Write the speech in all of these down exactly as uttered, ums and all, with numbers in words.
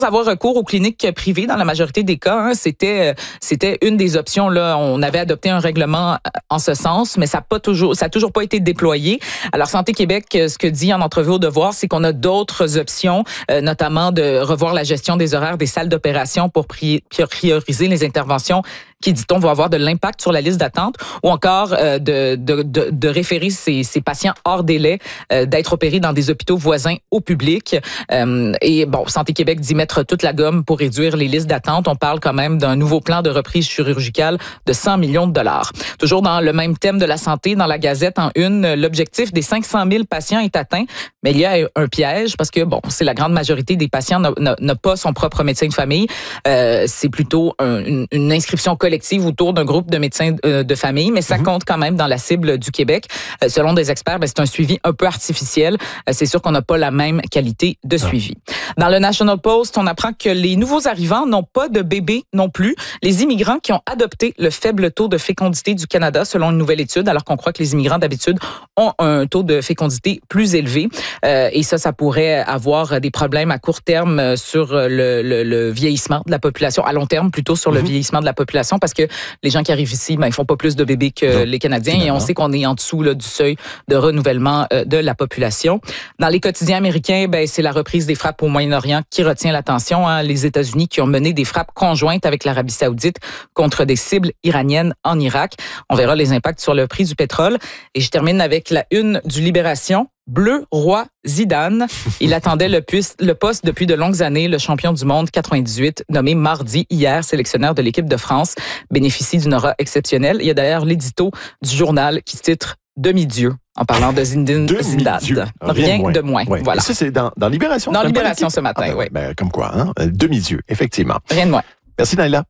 avoir recours aux cliniques privées dans la majorité des cas. Hein, c'était c'était une des options. Là, on avait adopté un règlement en ce sens, mais ça n'a pas toujours ça a toujours pas été déployé. Alors Santé Québec, ce que dit en entrevue au Devoir, c'est qu'on a d'autres options, euh, notamment de revoir la gestion des horaires des salles d'opération pour prioriser les interventions qui, dit-on, vont avoir de l'impact sur la liste d'attente, ou encore euh, de, de, de, de référer ces, ces patients hors délai, euh, d'être opérés dans des hôpitaux voisins au public. Euh, et bon, Santé Québec dit mettre toute la gomme pour réduire les listes d'attente. On parle quand même d'un nouveau plan de reprise chirurgicale de cent millions de dollars. Toujours dans le même thème de la santé, dans la Gazette en une, l'objectif des cinq cent mille patients est atteint, mais il y a un piège parce que, bon, c'est la grande majorité des patients n'a, n'a, n'a pas son propre médecin de famille. Euh, c'est plutôt un, une, une inscription collective autour d'un groupe de médecins de famille, mais ça mmh. compte quand même dans la cible du Québec. Euh, selon des experts, ben, c'est un suivi un peu artificiel. Euh, c'est sûr qu'on n'a pas la même qualité de suivi. Dans le National Post, on apprend que les nouveaux arrivants n'ont pas de bébés non plus. Les immigrants qui ont adopté le faible taux de fécondité du Canada, selon une nouvelle étude, alors qu'on croit que les immigrants d'habitude ont un taux de fécondité plus élevé. Euh, et ça, ça pourrait avoir des problèmes à court terme sur le, le, le vieillissement de la population, à long terme plutôt sur mmh. le vieillissement de la population, parce que les gens qui arrivent ici, ben, ils font pas plus de bébés que non, les Canadiens finalement. Et on sait qu'on est en dessous là, du seuil de renouvellement euh, de la population. Dans les quotidiens américains, ben, c'est la reprise des frappes au Moyen-Orient qui retient l'attention. Hein. Les États-Unis qui ont mené des frappes conjointes avec l'Arabie Saoudite contre des cibles iraniennes en Irak. On verra les impacts sur le prix du pétrole. Et je termine avec la une du Libération. Bleu roi Zidane. Il attendait le, puce, le poste depuis de longues années. Le champion du monde quatre-vingt-dix-huit, nommé mardi hier sélectionneur de l'équipe de France, bénéficie d'une aura exceptionnelle. Il y a d'ailleurs l'édito du journal qui titre Demi-dieu en parlant de Zinedine Zidane. Rien, Rien de moins. Ouais. Voilà. Et ça, c'est dans, dans Libération? Dans Libération ce matin, ah ben, oui. Ben, comme quoi, hein? Demi-dieu, effectivement. Rien de moins. Merci, Naila.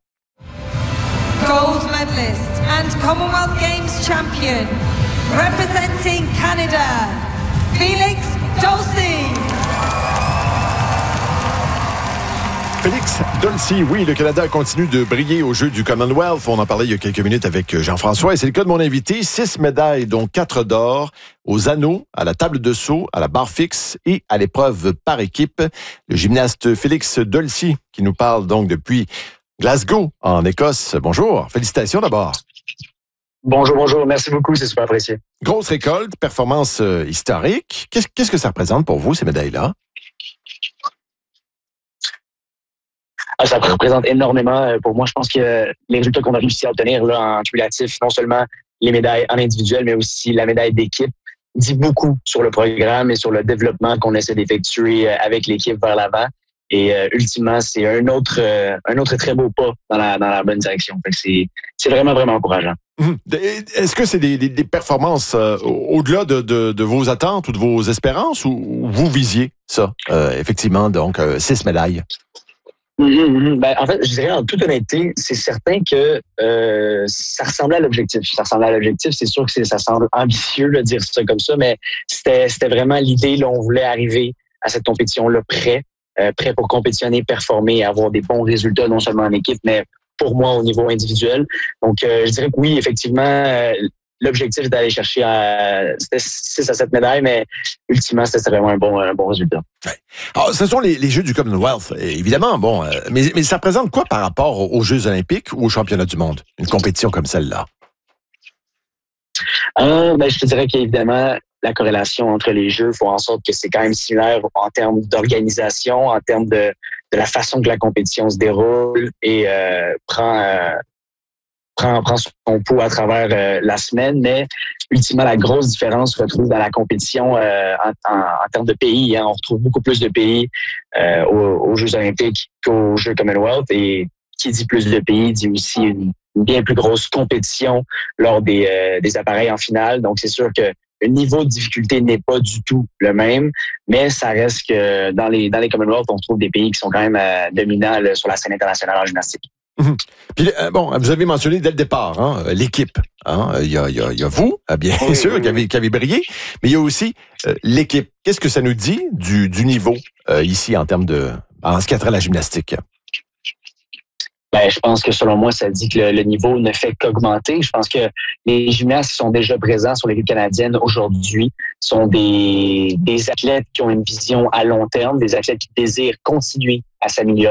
Gold medalist and Commonwealth Games champion, representing Canada, Félix Dolci. Félix Dolci, oui, le Canada continue de briller aux Jeux du Commonwealth. On en parlait il y a quelques minutes avec Jean-François et c'est le cas de mon invité. Six médailles, dont quatre d'or, aux anneaux, à la table de saut, à la barre fixe et à l'épreuve par équipe. Le gymnaste Félix Dolci qui nous parle donc depuis Glasgow, en Écosse. Bonjour, félicitations d'abord. Bonjour, bonjour. Merci beaucoup, c'est super apprécié. Grosse récolte, performance euh, historique. Qu'est-ce, qu'est-ce que ça représente pour vous, ces médailles-là? Ah, ça représente énormément. Pour moi, je pense que les résultats qu'on a réussi à obtenir là, en cumulatif, non seulement les médailles en individuel, mais aussi la médaille d'équipe, dit beaucoup sur le programme et sur le développement qu'on essaie d'effectuer avec l'équipe vers l'avant. Et euh, ultimement, c'est un autre, euh, un autre très beau pas dans la, dans la bonne direction. Fait que c'est, c'est vraiment, vraiment encourageant. Mmh. Est-ce que c'est des, des, des performances euh, au-delà de, de, de vos attentes ou de vos espérances ou vous visiez ça, euh, effectivement, donc euh, six médailles? Mmh, mmh. Ben, en fait, je dirais en toute honnêteté, c'est certain que euh, ça ressemblait à l'objectif. Ça ressemblait à l'objectif. C'est sûr que c'est, ça semble ambitieux de dire ça comme ça, mais c'était, c'était vraiment l'idée. Là, on voulait arriver à cette compétition-là prêt. Euh, prêt pour compétitionner, performer et avoir des bons résultats, non seulement en équipe, mais pour moi au niveau individuel. Donc, euh, je dirais que oui, effectivement, euh, l'objectif est d'aller chercher à, c'était six à sept médailles, mais ultimement, c'était vraiment un bon, un bon résultat. Ouais. Alors, ce sont les, les Jeux du Commonwealth, évidemment, bon, euh, mais, mais ça représente quoi par rapport aux Jeux olympiques ou aux championnats du monde, une compétition comme celle-là? Euh, ben, je te dirais qu'évidemment, la corrélation entre les jeux fait en sorte que c'est quand même similaire en termes d'organisation, en termes de, de la façon que la compétition se déroule et euh, prend, euh, prend, prend son pouls à travers euh, la semaine. Mais ultimement, la grosse différence se retrouve dans la compétition euh, en, en, en termes de pays. Hein. On retrouve beaucoup plus de pays euh, aux, aux Jeux olympiques qu'aux Jeux Commonwealth. Et qui dit plus de pays dit aussi une, une bien plus grosse compétition lors des, euh, des appareils en finale. Donc, c'est sûr que le niveau de difficulté n'est pas du tout le même, mais ça reste que dans les dans les Commonwealth, on trouve des pays qui sont quand même euh, dominants là, sur la scène internationale en gymnastique. Mmh. Puis, euh, bon, vous avez mentionné dès le départ hein, l'équipe. Hein, il y a, il y a, il y a vous, bien oui, sûr, oui, qui, avez, qui avez brillé, mais il y a aussi euh, l'équipe. Qu'est-ce que ça nous dit du, du niveau euh, ici en termes de en ce qui a trait à la gymnastique? Ben, je pense que selon moi, ça dit que le, le niveau ne fait qu'augmenter. Je pense que les gymnastes qui sont déjà présents sur l'équipe canadienne aujourd'hui sont des, des athlètes qui ont une vision à long terme, des athlètes qui désirent continuer à s'améliorer.